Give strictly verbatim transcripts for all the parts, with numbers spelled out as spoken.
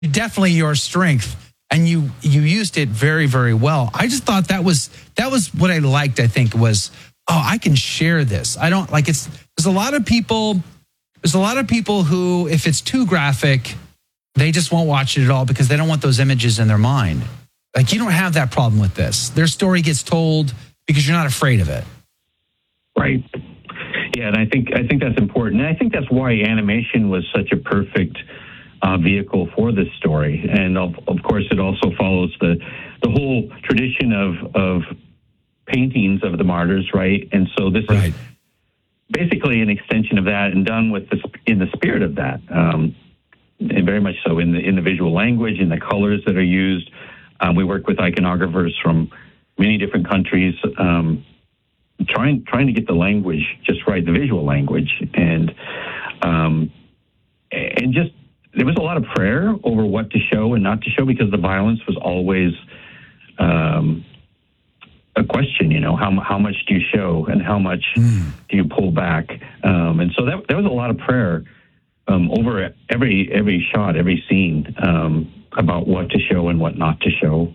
definitely your strength. And you you used it very, very well. I just thought that was that was what I liked, I think, was, oh, I can share this. I don't like it's there's a lot of people, there's a lot of people who, if it's too graphic, they just won't watch it at all because they don't want those images in their mind. Like, you don't have that problem with this. Their story gets told because you're not afraid of it. Right. Yeah, and I think I think that's important. And I think that's why animation was such a perfect Uh, vehicle for this story, and of, of course, it also follows the the whole tradition of of paintings of the martyrs, right? And so this right. is basically an extension of that, and done with the in the spirit of that, um, and very much so in the in the visual language, in the colors that are used. Um, we work with iconographers from many different countries, um, trying trying to get the language just right, the visual language, and um, and just. There was a lot of prayer over what to show and not to show because the violence was always um, a question, you know, how how much do you show and how much mm. do you pull back? Um, and so that, there was a lot of prayer um, over every every shot, every scene um, about what to show and what not to show.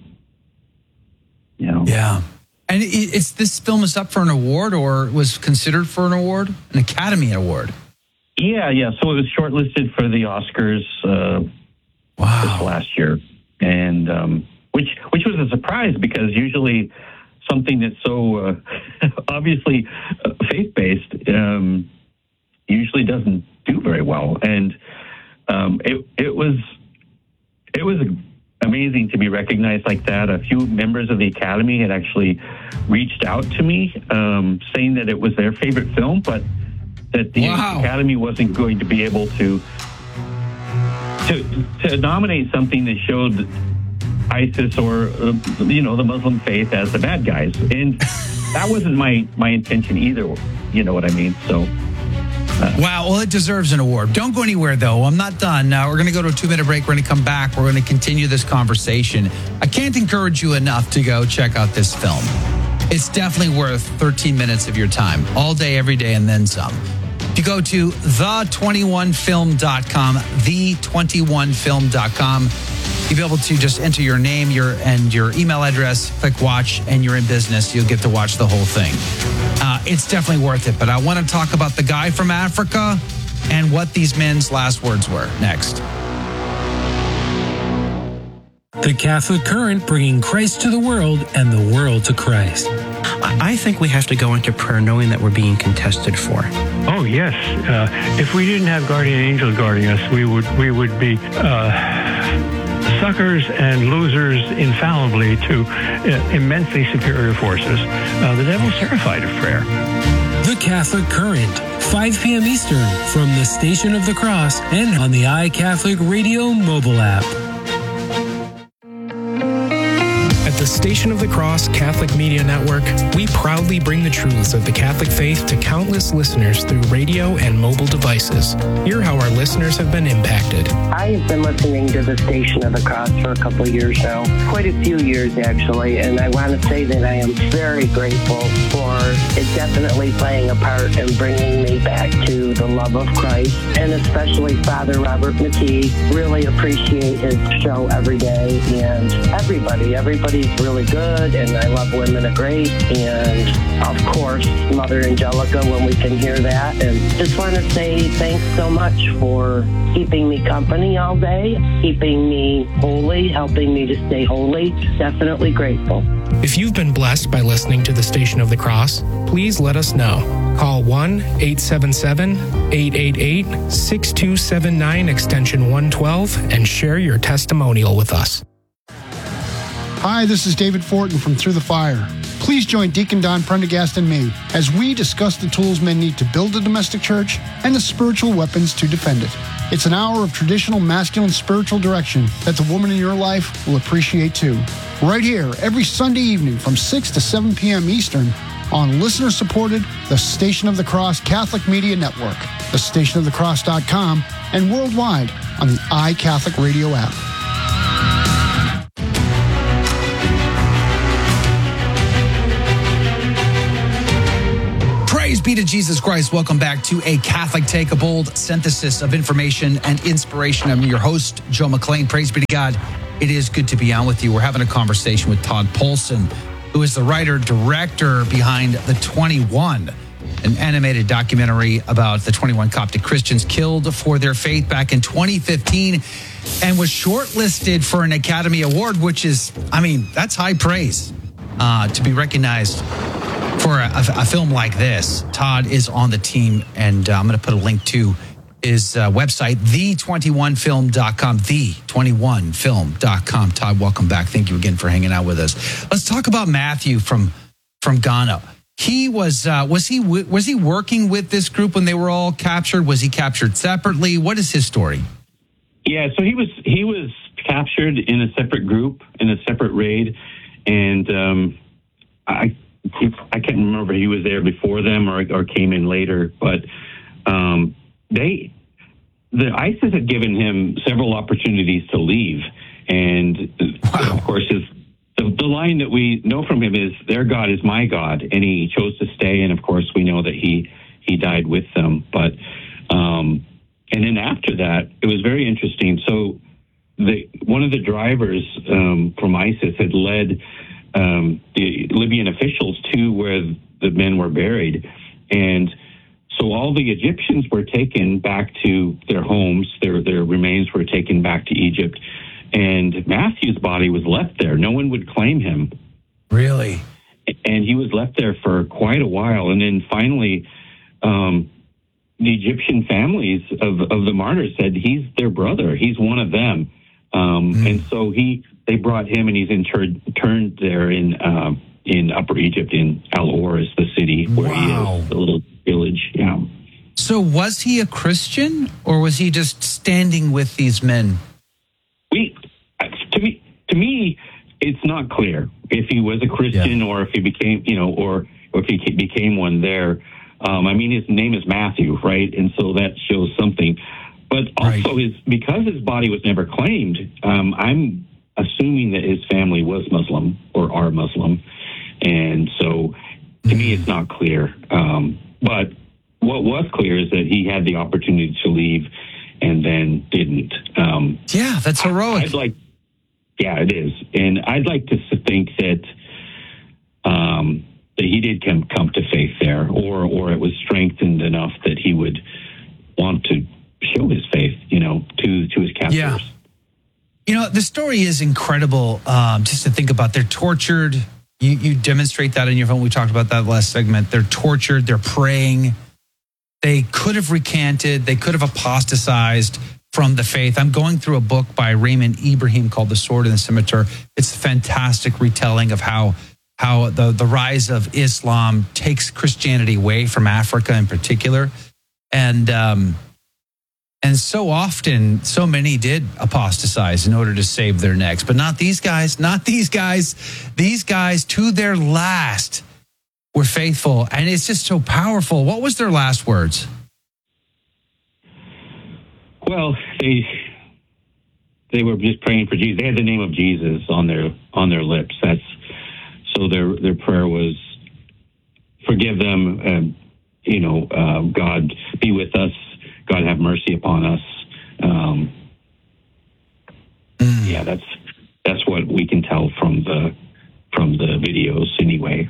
You know? Yeah. And it, it's this film is up for an award or was considered for an award, an Academy Award. Yeah, yeah. So it was shortlisted for the Oscars uh, wow. this last year, and um, which which was a surprise because usually something that's so uh, obviously uh, faith-based um, usually doesn't do very well, and um, it it was it was amazing to be recognized like that. A few members of the Academy had actually reached out to me um, saying that it was their favorite film, but that the wow. Academy wasn't going to be able to, to to nominate something that showed ISIS or uh, you know the Muslim faith as the bad guys, and that wasn't my my intention either. You know what I mean? So. Uh, wow, well, it deserves an award. Don't go anywhere, though. I'm not done. Uh, we're going to go to a two-minute break. We're going to come back. We're going to continue this conversation. I can't encourage you enough to go check out this film. It's definitely worth thirteen minutes of your time, all day, every day, and then some. If you go to the twenty-one film dot com, the twenty-one film dot com, you'll be able to just enter your name your and your email address, click watch, and you're in business. You'll get to watch the whole thing. Uh, it's definitely worth it. But I want to talk about the guy from Africa and what these men's last words were next. The Catholic Current, bringing Christ to the world and the world to Christ. I think we have to go into prayer knowing that we're being contested for. Oh, yes. Uh, if we didn't have guardian angels guarding us, we would we would be uh, suckers and losers infallibly to uh, immensely superior forces. Uh, the devil's terrified of prayer. The Catholic Current, five p.m. Eastern, from the Station of the Cross and on the iCatholic Radio mobile app. At the Station of the Cross Catholic Media Network, we proudly bring the truths of the Catholic faith to countless listeners through radio and mobile devices. Hear how our listeners have been impacted. I have been listening to the Station of the Cross for a couple of years now, quite a few years actually, and I want to say that I am very grateful for it definitely playing a part in bringing me back to the love of Christ, and especially Father Robert McKee. Really appreciate his show every day, and everybody, everybody's really good, and I love Women of Grace, and of course Mother Angelica when we can hear that. And just want to say thanks so much for keeping me company all day, keeping me holy, helping me to stay holy. Definitely grateful. If you've been blessed by listening to the Station of the Cross, please let us know. Call one eight seven seven, eight eight eight, six two seven nine extension one twelve and share your testimonial with us. Hi, this is David Fortin from Through the Fire. Please join Deacon Don Prendergast and me as we discuss the tools men need to build a domestic church and the spiritual weapons to defend it. It's an hour of traditional masculine spiritual direction that the woman in your life will appreciate too. Right here, every Sunday evening from six to seven p.m. Eastern on listener-supported The Station of the Cross Catholic Media Network, the station of the cross dot com, and worldwide on the iCatholic Radio app. Praise be to Jesus Christ. Welcome back to A Catholic Take, a bold synthesis of information and inspiration. I'm your host, Joe McClain. Praise be to God. It is good to be on with you. We're having a conversation with Todd Polson, who is the writer, director behind The twenty-one, an animated documentary about the twenty-one Coptic Christians killed for their faith back in twenty fifteen, and was shortlisted for an Academy Award, which is, I mean, that's high praise uh, to be recognized for a, a film like this. Todd is on the team, and uh, I'm going to put a link to his uh, website, the twenty-one film dot com, the twenty-one film dot com. Todd, welcome back. Thank you again for hanging out with us. Let's talk about Matthew from from Ghana. He was uh, was he was he working with this group when they were all captured? Was he captured separately? What is his story? Yeah, so he was he was captured in a separate group, in a separate raid, and um, I. I can't remember if he was there before them or, or came in later, but um, they, the ISIS had given him several opportunities to leave, and wow. Of course, his, the, the line that we know from him is "Their God is my God," and he chose to stay. And of course, we know that he he died with them. But um, and then after that, it was very interesting. So the one of the drivers um, from ISIS had led Um, the Libyan officials to where the men were buried. And so all the Egyptians were taken back to their homes. Their, their remains were taken back to Egypt. And Matthew's body was left there. No one would claim him. Really? And he was left there for quite a while. And then finally, um, the Egyptian families of, of the martyrs said, he's their brother. He's one of them. Um, mm. And so he... They brought him, and he's interred, interned there in uh, in Upper Egypt, in Al Or is the city where wow. he is, the little village. Yeah. So was he a Christian, or was he just standing with these men? We, to me, to me, it's not clear if he was a Christian yeah. or if he became, you know, or, or if he became one there. Um, I mean, his name is Matthew, right? And so that shows something. But also, right. his because his body was never claimed, um, I'm assuming that his family was Muslim or are Muslim. And so to me, it's not clear. Um, but what was clear is that he had the opportunity to leave and then didn't. Um, yeah, that's heroic. I'd like, yeah, it is. And I'd like to think that um, that he did come, come to faith there, or, or it was strengthened enough that he would want to show his faith, you know, to, to his captors. Yeah. You know, the story is incredible. Um, just to think about, they're tortured. You, you demonstrate that in your film. We talked about that last segment. They're tortured. They're praying. They could have recanted. They could have apostatized from the faith. I'm going through a book by Raymond Ibrahim called The Sword and the Scimitar. It's a fantastic retelling of how how the, the rise of Islam takes Christianity away from Africa in particular. And um And so often, so many did apostatize in order to save their necks, but not these guys, not these guys. These guys, to their last, were faithful. And it's just so powerful. What was their last words? Well, they they were just praying for Jesus. They had the name of Jesus on their on their lips. That's so their their prayer was, forgive them, uh, you know, uh, God be with us. God have mercy upon us. Um, mm. Yeah, that's that's what we can tell from the from the videos, anyway.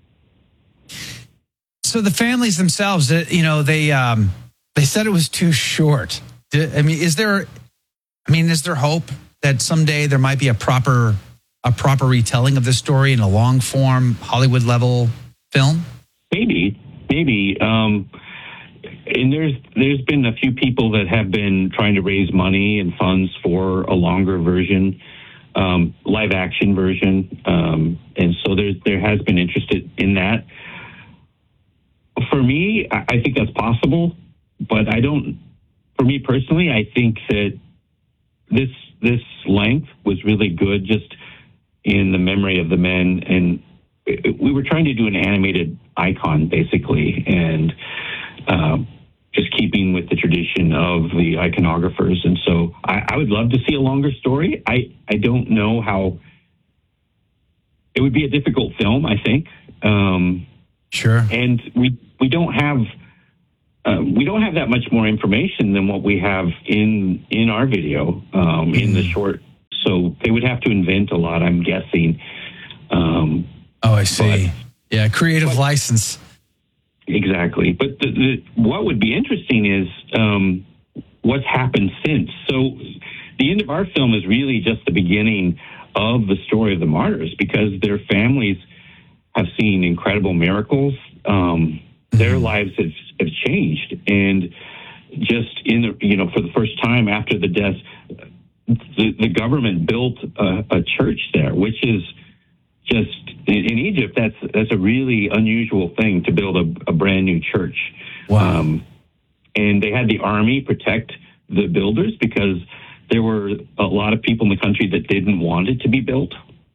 So the families themselves, you know, they um, they said it was too short. I mean, is there? I mean, is there hope that someday there might be a proper a proper retelling of this story in a long form Hollywood level film? Maybe, maybe. Um, And there's there's been a few people that have been trying to raise money and funds for a longer version, um, live action version, um, and so there's there has been interest in that. For me, I think that's possible, but I don't. For me personally, I think that this this length was really good, just in the memory of the men, and it, we were trying to do an animated icon basically, and. Um, just keeping with the tradition of the iconographers. And so I, I would love to see a longer story. I, I don't know how... It would be a difficult film, I think. Um, sure. And we we don't have uh, we don't have that much more information than what we have in in our video um, in the short. So they would have to invent a lot, I'm guessing. Um, oh, I see. But, yeah, creative but, license. Exactly. But the, the, what would be interesting is um, what's happened since. So the end of our film is really just the beginning of the story of the martyrs, because their families have seen incredible miracles. Um, their mm-hmm. lives have, have changed. And just in the, you know, for the first time after the death, the, the government built a, a church there, which is just in, in Egypt. That's that's a really unusual thing to build a, a brand new church. Wow. Um, and they had the army protect the builders because there were a lot of people in the country that didn't want it to be built.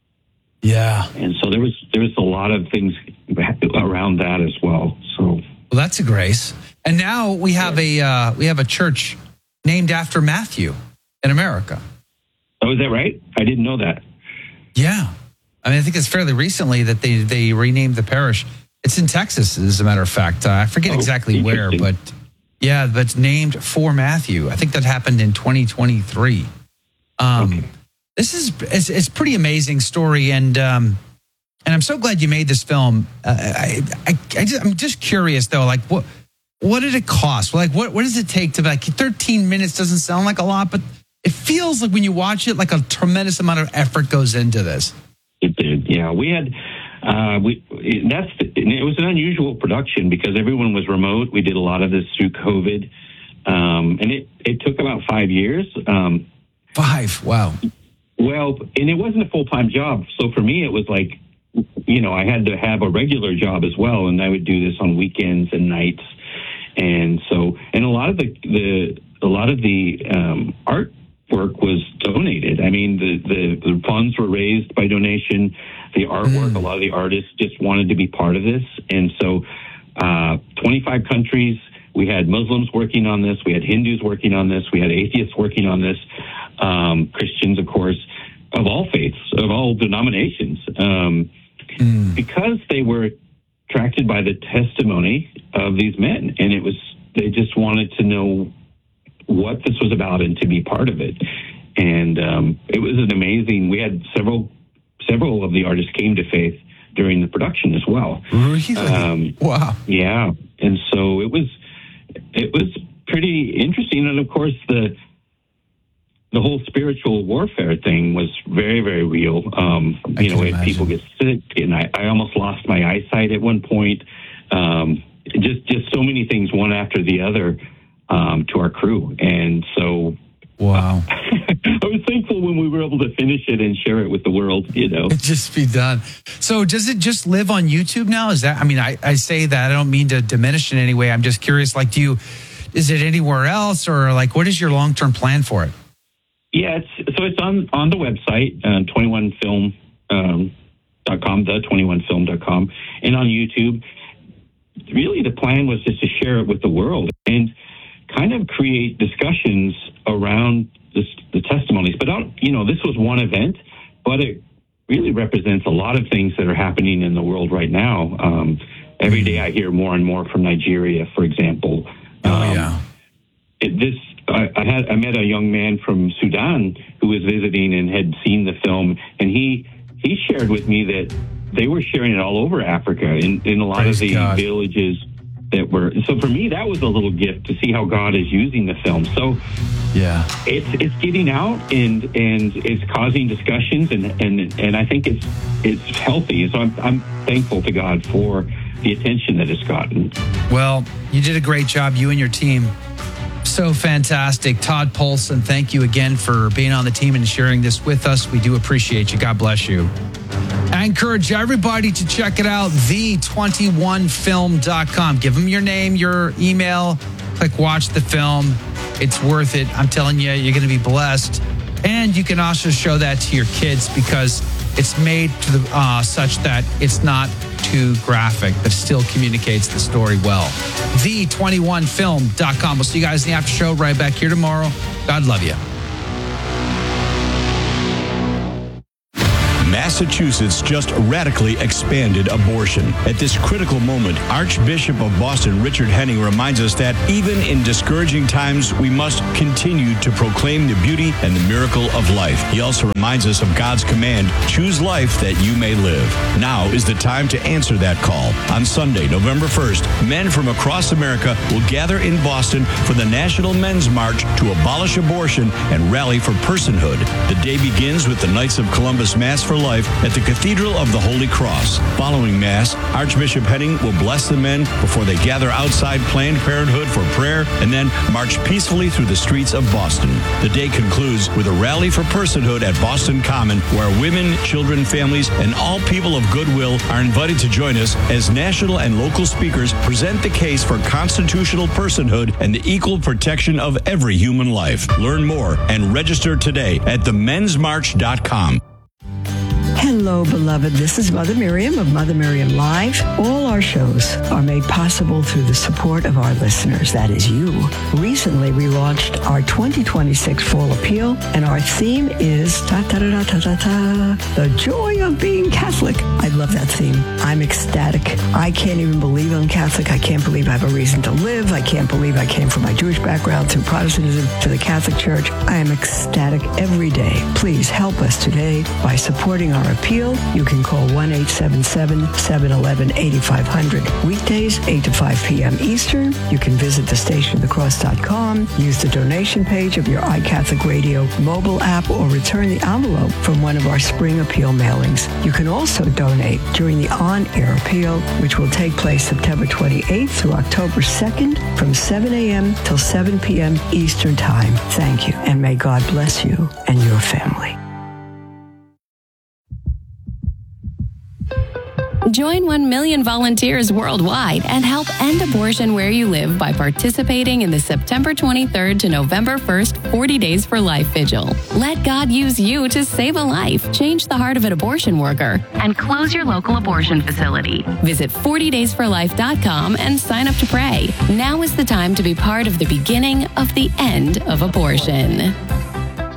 Yeah. And so there was there was a lot of things around that as well. So well, that's a grace. And now we have a uh, we have a church named after Matthew in America. Oh, is that right? I didn't know that. Yeah. I mean, I think it's fairly recently that they, they renamed the parish. It's in Texas, as a matter of fact. Uh, I forget oh, exactly where, but yeah, but it's named for Matthew. I think that happened in twenty twenty-three. Um, okay. This is it's, it's a pretty amazing story, and um, and I'm so glad you made this film. Uh, I, I, I just, I'm just curious though, like what what did it cost? Like what what does it take to like thirteen minutes? Doesn't sound like a lot, but it feels like when you watch it, like a tremendous amount of effort goes into this. It did, yeah. We had, uh, we that's it was an unusual production because everyone was remote. We did a lot of this through COVID, um, and it, it took about five years. Um, five, wow. Well, and it wasn't a full time job, so for me it was like, you know, I had to have a regular job as well, and I would do this on weekends and nights, and so and a lot of the the a lot of the um, art. work was donated. I mean, the, the, the funds were raised by donation. The artwork, mm. a lot of the artists just wanted to be part of this. And so uh, twenty-five countries, we had Muslims working on this. We had Hindus working on this. We had atheists working on this. Um, Christians, of course, of all faiths, of all denominations, um, mm. because they were attracted by the testimony of these men. And it was, they just wanted to know what this was about and to be part of it. And um, it was an amazing, we had several several of the artists came to faith during the production as well. Really? Um, wow. Yeah. And so it was it was pretty interesting. And of course the the whole spiritual warfare thing was very, very real. Um, you know, when people get sick, and I, I almost lost my eyesight at one point. Um, just just so many things, one after the other. Um, to our crew. And so wow. I was thankful when we were able to finish it and share it with the world, you know. Just be done. So does it just live on YouTube now? Is that, I mean, I, I say that, I don't mean to diminish in any way. I'm just curious, like, do you, is it anywhere else, or like, what is your long-term plan for it? Yeah, it's, so it's on, on the website, uh, twenty-one film dot com, um, the twenty-one film dot com, and on YouTube. Really, the plan was just to share it with the world and kind of create discussions around this, the testimonies. But, you know, this was one event, but it really represents a lot of things that are happening in the world right now. Um, every day I hear more and more from Nigeria, for example. Oh, um, yeah. It, this, I, I, had, I met a young man from Sudan who was visiting and had seen the film, and he, he shared with me that they were sharing it all over Africa in, in a lot Praise of the God. villages that were. So for me, that was a little gift to see how God is using the film. So yeah, it's it's getting out and and it's causing discussions, and and and I think it's it's healthy. So I'm I'm thankful to God for the attention that it's gotten. Well, you did a great job, you and your team. So fantastic. Todd Polson, thank you again for being on the team and sharing this with us. We do appreciate you. God bless you. I encourage everybody to check it out, the twenty-one film dot com. Give them your name, your email, click watch the film. It's worth it. I'm telling you, you're going to be blessed. And you can also show that to your kids because it's made to the, uh, such that it's not too graphic, but still communicates the story well. the twenty-one film dot com. We'll see you guys in the after show right back here tomorrow. God love you. Massachusetts just radically expanded abortion. At this critical moment, Archbishop of Boston Richard Henning reminds us that even in discouraging times, we must continue to proclaim the beauty and the miracle of life. He also reminds us of God's command, choose life that you may live. Now is the time to answer that call. On Sunday, November first, men from across America will gather in Boston for the National Men's March to abolish abortion and rally for personhood. The day begins with the Knights of Columbus Mass for Life at the Cathedral of the Holy Cross. Following Mass, Archbishop Henning will bless the men before they gather outside Planned Parenthood for prayer and then march peacefully through the streets of Boston. The day concludes with a rally for personhood at Boston Common, where women, children, families, and all people of goodwill are invited to join us as national and local speakers present the case for constitutional personhood and the equal protection of every human life. Learn more and register today at the mens march dot com. Hello, beloved. This is Mother Miriam of Mother Miriam Live. All our shows are made possible through the support of our listeners, that is you. Recently, we launched our twenty twenty-six Fall Appeal, and our theme is ta-ta-da-ta-ta-ta, the joy of being Catholic. I love that theme. I'm ecstatic. I can't even believe I'm Catholic. I can't believe I have a reason to live. I can't believe I came from my Jewish background through Protestantism to the Catholic Church. I am ecstatic every day. Please help us today by supporting our appeal. You can call one eight seven seven, seven one one, eight five zero zero. Weekdays, eight to five p.m. Eastern. You can visit the station of the cross dot com, use the donation page of your iCatholic Radio mobile app, or return the envelope from one of our spring appeal mailings. You can also donate during the on-air appeal, which will take place September twenty-eighth through October second from seven a.m. till seven p.m. Eastern Time. Thank you, and may God bless you and your family. Join one million volunteers worldwide and help end abortion where you live by participating in the September twenty-third to November first forty Days for Life Vigil. Let God use you to save a life, change the heart of an abortion worker, and close your local abortion facility. Visit forty days for life dot com and sign up to pray. Now is the time to be part of the beginning of the end of abortion.